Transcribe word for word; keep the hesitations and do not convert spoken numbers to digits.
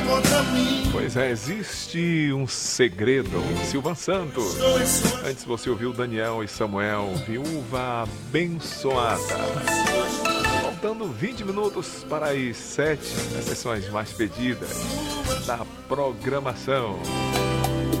Pois é, existe um segredo. Silvan Santos. Antes você ouviu Daniel e Samuel, Viúva Abençoada. Faltando vinte minutos para as sete, as sessões mais pedidas da programação.